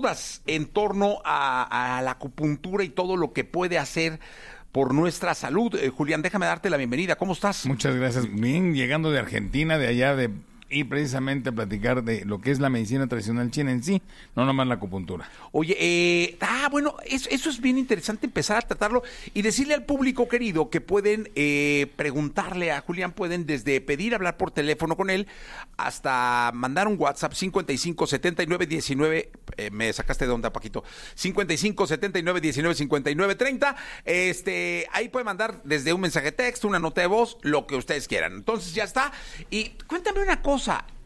dudas en torno a la acupuntura y todo lo que puede hacer por nuestra salud. Julián, déjame darte la bienvenida. ¿Cómo estás? Muchas gracias. Bien, llegando de Argentina, de allá, y precisamente a platicar de lo que es la medicina tradicional china en sí, no nomás la acupuntura. Oye, bueno, eso es bien interesante, empezar a tratarlo y decirle al público querido que pueden preguntarle a Julián, pueden desde pedir hablar por teléfono con él hasta mandar un WhatsApp 55 79 19, me sacaste de onda, Paquito, 55 79 19 59 30, ahí pueden mandar desde un mensaje de texto, una nota de voz, lo que ustedes quieran. Entonces ya está. Y cuéntame una cosa,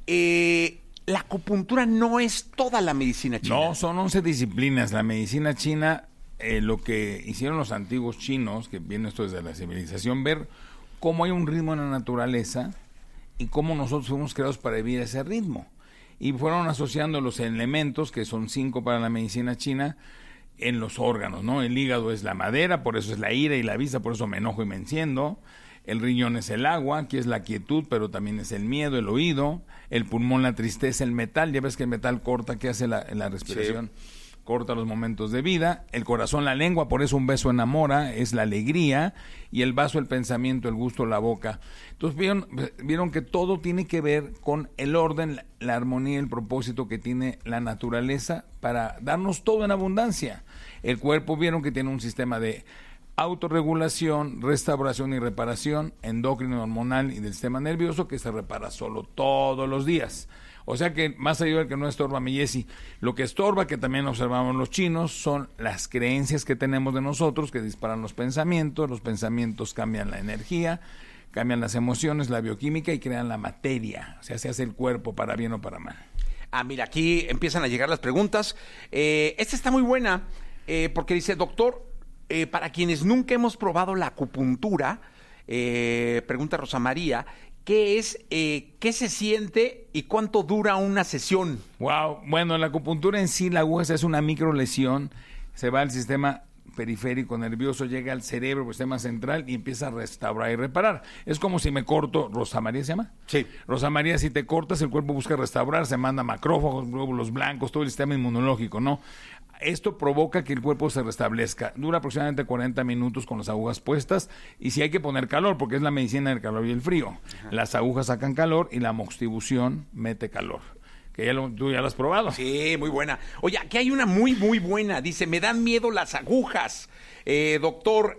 la acupuntura no es toda la medicina china. No, son 11 disciplinas. La medicina china, lo que hicieron los antiguos chinos, que viene esto desde la civilización, ver cómo hay un ritmo en la naturaleza y cómo nosotros fuimos creados para vivir ese ritmo. Y fueron asociando los elementos, que son 5 para la medicina china, en los órganos, ¿no? El hígado es la madera, por eso es la ira, y la vista, por eso me enojo y me enciendo. El riñón es el agua, que es la quietud, pero también es el miedo, el oído. El pulmón, la tristeza, el metal. Ya ves que el metal corta, ¿qué hace la respiración? Sí. Corta los momentos de vida. El corazón, la lengua, por eso un beso enamora, es la alegría. Y el vaso, el pensamiento, el gusto, la boca. Entonces vieron que todo tiene que ver con el orden, la armonía, el propósito que tiene la naturaleza para darnos todo en abundancia. El cuerpo, vieron que tiene un sistema de autorregulación, restauración y reparación, endocrino, hormonal y del sistema nervioso, que se repara solo todos los días. O sea que, más allá de que no estorba, mi Jessy, lo que estorba, que también observamos los chinos, son las creencias que tenemos de nosotros, que disparan los pensamientos cambian la energía, cambian las emociones, la bioquímica y crean la materia. O sea, se hace el cuerpo para bien o para mal. Mira, aquí empiezan a llegar las preguntas. Esta está muy buena, porque dice, doctor, para quienes nunca hemos probado la acupuntura, pregunta Rosa María, ¿qué es, qué se siente y cuánto dura una sesión? Wow, bueno, la acupuntura en sí, la aguja es una micro lesión, se va al sistema periférico nervioso, llega al cerebro, el sistema central, y empieza a restaurar y reparar. Es como si me corto, ¿Rosa María se llama? Sí. Rosa María, si te cortas, el cuerpo busca restaurar, se manda macrófagos, glóbulos blancos, todo el sistema inmunológico, ¿no? Esto provoca que el cuerpo se restablezca. Dura aproximadamente 40 minutos con las agujas puestas, y si hay que poner calor, porque es la medicina del calor y el frío. Ajá. Las agujas sacan calor y la moxibustión mete calor. Que tú ya lo has probado. Sí, muy buena. Oye, aquí hay una muy, muy buena. Dice, me dan miedo las agujas. Doctor,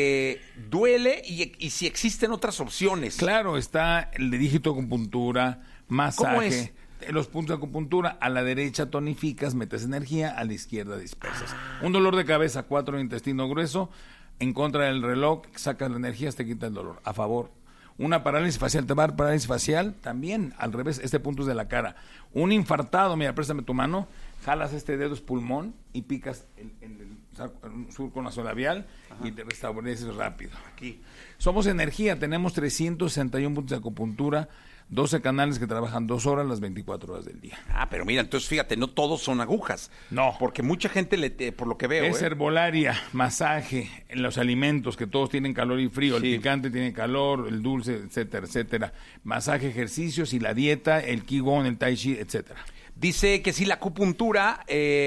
¿duele? Y si existen otras opciones. Claro, está el de dígito acupuntura, masaje. ¿Cómo es? Los puntos de acupuntura, a la derecha tonificas, metes energía, a la izquierda dispersas. Un dolor de cabeza, 4 de intestino grueso, en contra del reloj, sacas la energía, te quita el dolor. A favor. Una parálisis facial, te va a dar parálisis facial, también, al revés, este punto es de la cara. Un infartado, mira, préstame tu mano, jalas este dedo, es pulmón, y picas el surco nasolabial. Ajá. Y te restableces rápido. Aquí. Somos energía, tenemos 361 puntos de acupuntura, 12 canales que trabajan 2 horas las 24 horas del día. Pero mira, entonces fíjate, no todos son agujas. No. Porque mucha gente, por lo que veo... Es herbolaria, masaje, en los alimentos, que todos tienen calor y frío. Sí. El picante tiene calor, el dulce, etcétera, etcétera. Masaje, ejercicios y la dieta, el qigong, el tai chi, etcétera. Dice que si la acupuntura,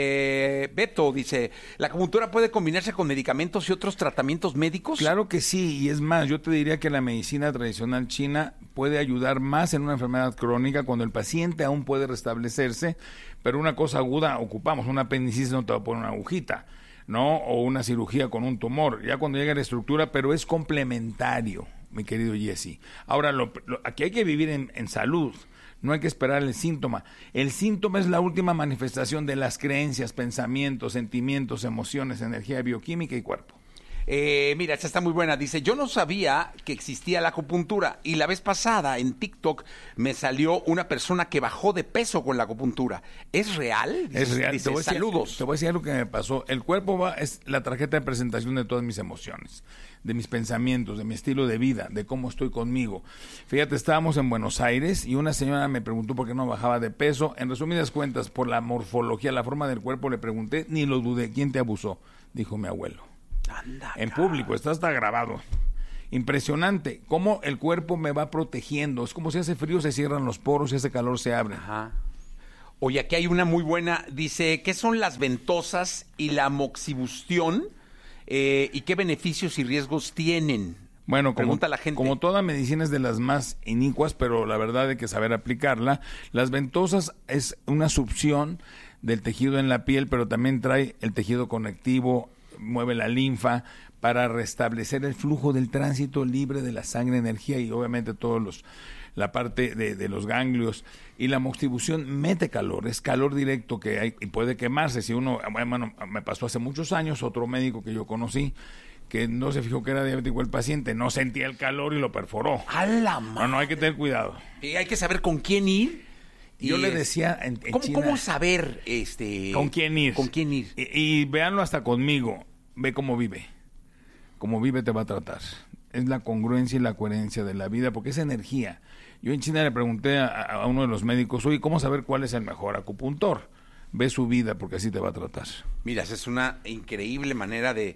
Beto dice, ¿la acupuntura puede combinarse con medicamentos y otros tratamientos médicos? Claro que sí, y es más, yo te diría que la medicina tradicional china puede ayudar más en una enfermedad crónica cuando el paciente aún puede restablecerse, pero una cosa aguda ocupamos, una apendicitis no te va a poner una agujita, ¿no? O una cirugía con un tumor, ya cuando llega la estructura, pero es complementario, mi querido Jesse. Ahora, aquí hay que vivir en salud. No hay que esperar el síntoma. El síntoma es la última manifestación de las creencias, pensamientos, sentimientos, emociones, energía bioquímica y cuerpo. Mira, esta está muy buena. Dice, yo no sabía que existía la acupuntura y la vez pasada en TikTok me salió una persona que bajó de peso con la acupuntura. ¿Es real? Es real. Dice, saludos. Te voy a decir algo que me pasó. El cuerpo es la tarjeta de presentación de todas mis emociones, de mis pensamientos, de mi estilo de vida, de cómo estoy conmigo. Fíjate, estábamos en Buenos Aires y una señora me preguntó por qué no bajaba de peso. En resumidas cuentas, por la morfología, la forma del cuerpo, le pregunté, ni lo dudé. ¿Quién te abusó? Dijo mi abuelo. Anda, en público, está grabado. Impresionante, cómo el cuerpo me va protegiendo. Es como si hace frío se cierran los poros y hace calor se abren. Ajá. Oye, aquí hay una muy buena. Dice, ¿qué son las ventosas y la moxibustión? ¿Y qué beneficios y riesgos tienen? Bueno, pregunta la gente. Como toda medicina es de las más inicuas, pero la verdad hay que saber aplicarla. Las ventosas es una succión del tejido en la piel, pero también trae el tejido conectivo, mueve la linfa para restablecer el flujo del tránsito libre de la sangre, energía y obviamente la parte de los ganglios. Y la moxibustión mete calor, es calor directo que hay y puede quemarse. Si uno, bueno, me pasó hace muchos años, otro médico que yo conocí, que no se fijó que era diabético el paciente, no sentía el calor y lo perforó. ¡A la madre! No, hay que tener cuidado. Y hay que saber con quién ir. Yo le decía en China, ¿Cómo saber con quién ir? ¿Con quién ir? Y véanlo hasta conmigo, ve cómo vive. Cómo vive te va a tratar. Es la congruencia y la coherencia de la vida, porque es energía. Yo en China le pregunté a uno de los médicos, oye, ¿cómo saber cuál es el mejor acupuntor? Ve su vida, porque así te va a tratar. Mira, es una increíble manera de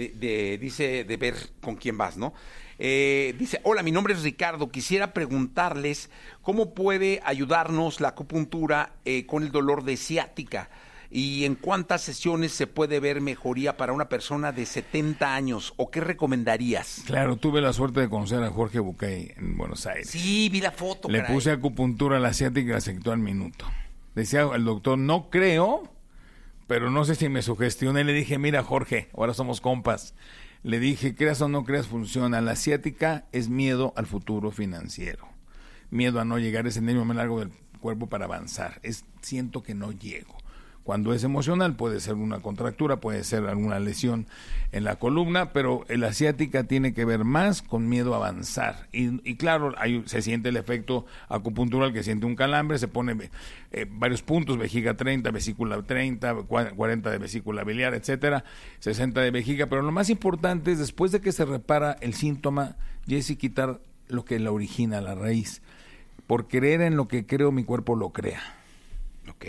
ver con quién vas, ¿no? Dice, hola, mi nombre es Ricardo, quisiera preguntarles cómo puede ayudarnos la acupuntura con el dolor de ciática y en cuántas sesiones se puede ver mejoría para una persona de 70 años o qué recomendarías. Claro, tuve la suerte de conocer a Jorge Bucay en Buenos Aires. Sí, vi la foto. Le puse acupuntura a la ciática y la aceptó al minuto. Decía el doctor, no creo, pero no sé si me sugestioné. Le dije, mira Jorge, ahora somos compas. Le dije, creas o no creas, funciona. La ciática es miedo al futuro financiero. Miedo a no llegar a ese nervio más largo del cuerpo para avanzar. Siento que no llego. Cuando es emocional puede ser una contractura, puede ser alguna lesión en la columna, pero la ciática tiene que ver más con miedo a avanzar. Y claro, se siente el efecto acupuntural que siente un calambre, se pone varios puntos, vejiga 30, vesícula 30, 40 de vesícula biliar, etcétera, 60 de vejiga, pero lo más importante es después de que se repara el síntoma, Jessy, quitar lo que la origina, la raíz. Por creer en lo que creo, mi cuerpo lo crea. Ok.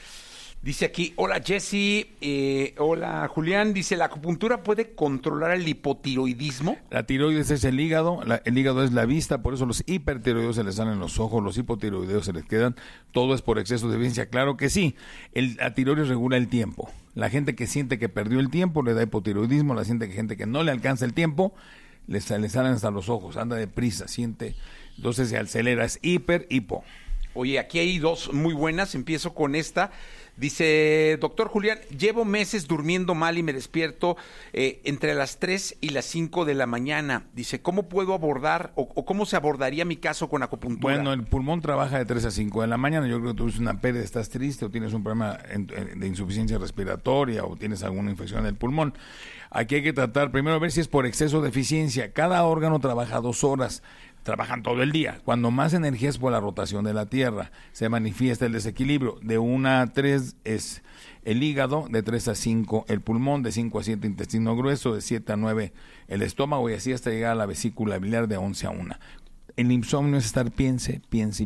Dice aquí, hola Jessy, hola Julián, dice, ¿la acupuntura puede controlar el hipotiroidismo? La tiroides es el hígado, el hígado es la vista, por eso los hipertiroideos se les salen los ojos, los hipotiroideos se les quedan, todo es por exceso de deficiencia, claro que sí, la tiroides regula el tiempo, la gente que siente que perdió el tiempo le da hipotiroidismo, la gente que no le alcanza el tiempo, le salen hasta los ojos, anda deprisa, siente, entonces se acelera, es hipo. Oye, aquí hay dos muy buenas, empiezo con esta. Dice, doctor Julián, llevo meses durmiendo mal y me despierto entre las 3 y las 5 de la mañana. Dice, ¿cómo puedo abordar o cómo se abordaría mi caso con acupuntura? Bueno, el pulmón trabaja de 3 a 5 de la mañana. Yo creo que tuviste una pérdida, estás triste o tienes un problema de insuficiencia respiratoria o tienes alguna infección del pulmón. Aquí hay que tratar primero a ver si es por exceso de eficiencia. Cada órgano trabaja 2 horas. Trabajan todo el día. Cuando más energía es por la rotación de la Tierra, se manifiesta el desequilibrio. De 1 a 3 es el hígado, de 3 a 5 el pulmón, de 5 a 7 intestino grueso, de 7 a 9 el estómago y así hasta llegar a la vesícula biliar de 11 a 1. El insomnio es estar piense.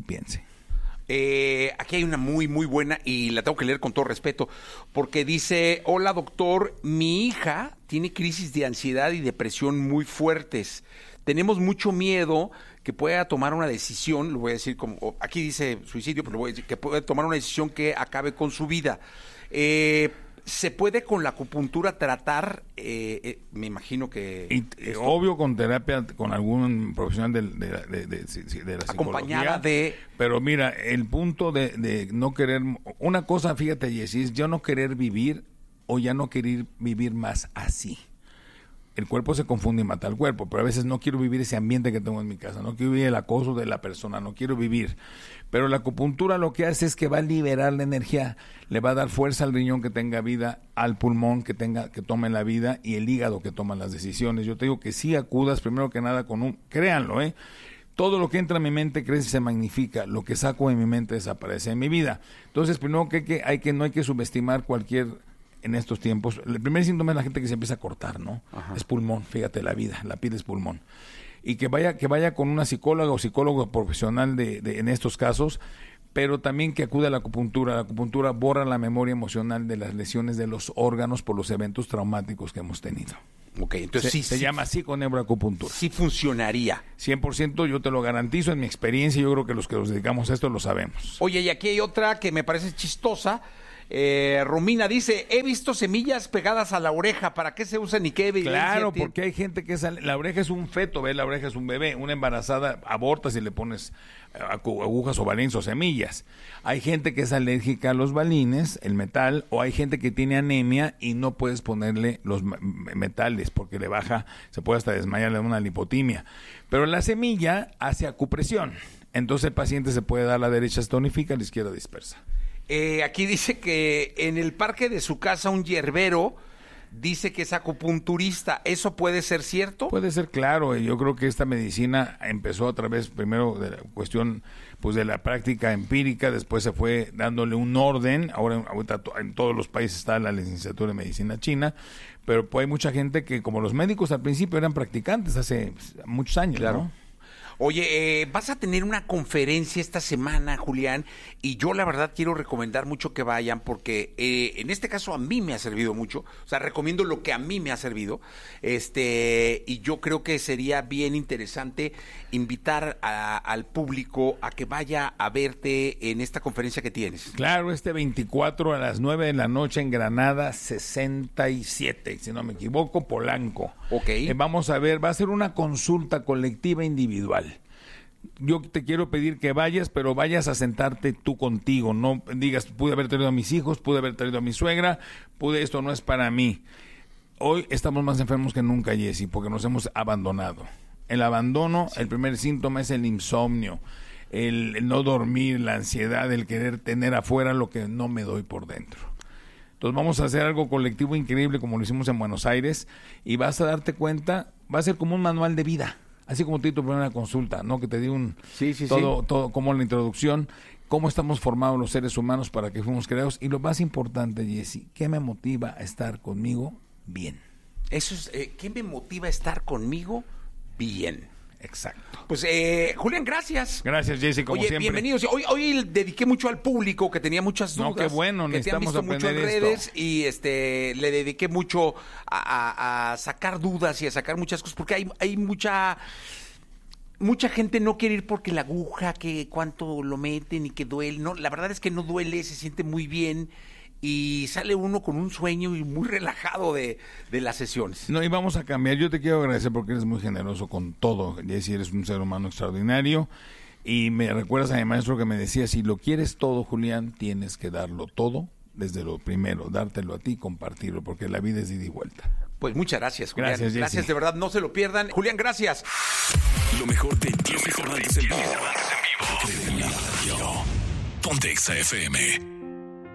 Aquí hay una muy, muy buena y la tengo que leer con todo respeto porque dice, hola doctor, mi hija tiene crisis de ansiedad y depresión muy fuertes. Tenemos mucho miedo que pueda tomar una decisión, lo voy a decir como, aquí dice suicidio, pero lo voy a decir, que puede tomar una decisión que acabe con su vida. ¿Se puede con la acupuntura tratar? Me imagino que... obvio con terapia, con algún profesional de la psicología. Acompañada de... Pero mira, el punto de no querer... Una cosa, fíjate, Jessy, es yo no querer vivir o ya no querer vivir más así. El cuerpo se confunde y mata al cuerpo, pero a veces no quiero vivir ese ambiente que tengo en mi casa, no quiero vivir el acoso de la persona, no quiero vivir. Pero la acupuntura lo que hace es que va a liberar la energía, le va a dar fuerza al riñón que tenga vida, al pulmón que tome la vida y el hígado que toma las decisiones. Yo te digo que sí acudas primero que nada créanlo, todo lo que entra en mi mente crece y se magnifica, lo que saco de mi mente desaparece en mi vida. Entonces, primero que no hay que subestimar en estos tiempos, el primer síntoma es la gente que se empieza a cortar, ¿no? Ajá. Es pulmón, fíjate, la piel es pulmón. Y que vaya con una psicóloga o psicólogo profesional en estos casos, pero también que acude a la acupuntura. La acupuntura borra la memoria emocional de las lesiones de los órganos por los eventos traumáticos que hemos tenido. Ok, entonces Se llama así con neuroacupuntura. Sí funcionaría. 100%, yo te lo garantizo, en mi experiencia, yo creo que los que nos dedicamos a esto lo sabemos. Oye, y aquí hay otra que me parece chistosa. Romina dice, he visto semillas pegadas a la oreja, ¿para qué se usan y qué evidencia Claro, tiene? porque hay gente que la oreja es un feto, ¿ves? La oreja es un bebé. Una embarazada aborta si le pones agujas o balines o semillas. Hay gente que es alérgica a los balines, el metal, o hay gente que tiene anemia y no puedes ponerle los metales porque le baja, se puede hasta desmayar, le da una lipotimia. Pero la semilla hace acupresión. Entonces el paciente se puede dar, la derecha se tonifica, la izquierda dispersa. Aquí dice que en el parque de su casa un yerbero dice que es acupunturista. ¿Eso puede ser cierto? Puede ser, claro. Yo creo que esta medicina empezó a través, primero, de la cuestión pues de la práctica empírica, después se fue dándole un orden. Ahora en todos los países está la licenciatura en medicina china, pero pues hay mucha gente que, como los médicos al principio eran practicantes hace muchos años, Claro. ¿no? Oye, vas a tener una conferencia esta semana, Julián, y yo la verdad quiero recomendar mucho que vayan porque en este caso a mí me ha servido mucho, o sea, recomiendo lo que a mí me ha servido, y yo creo que sería bien interesante invitar al público a que vaya a verte en esta conferencia que tienes. Claro, este 24 a las 9 de la noche en Granada 67, si no me equivoco, Polanco. Ok. Vamos a ver, va a ser una consulta colectiva individual. Yo te quiero pedir que vayas, pero vayas a sentarte tú contigo. No digas, pude haber traído a mis hijos, pude haber traído a mi suegra, esto no es para mí. Hoy estamos más enfermos que nunca, Jessy, porque nos hemos abandonado. El abandono, sí. El primer síntoma es el insomnio, el no dormir, la ansiedad, el querer tener afuera lo que no me doy por dentro. Entonces vamos a hacer algo colectivo increíble como lo hicimos en Buenos Aires y vas a darte cuenta, va a ser como un manual de vida. Así como te di tu primera consulta, ¿no? Que te di todo como la introducción, cómo estamos formados los seres humanos para que fuimos creados. Y lo más importante, Jessy, ¿qué me motiva a estar conmigo bien? Eso es, ¿qué me motiva a estar conmigo bien? Exacto. Pues, Julián, gracias. Gracias, Jessy, como siempre. Bienvenidos. Hoy dediqué mucho al público que tenía muchas dudas. No, qué bueno, que te han visto mucho en redes esto. y le dediqué mucho a sacar dudas y a sacar muchas cosas porque hay mucha gente no quiere ir porque la aguja, que cuánto lo meten y que duele. No, la verdad es que no duele, se siente muy bien. Y sale uno con un sueño y muy relajado de las sesiones. No, y vamos a cambiar. Yo te quiero agradecer porque eres muy generoso con todo. Jessy, eres un ser humano extraordinario. Y me recuerdas a mi maestro que me decía, si lo quieres todo, Julián, tienes que darlo todo desde lo primero, dártelo a ti y compartirlo, porque la vida es de ida y vuelta. Pues muchas gracias, Julián. Gracias, gracias, de verdad, no se lo pierdan. Julián, gracias. Lo mejor de Jessy Cervantes en vivo. Ponte Exa FM.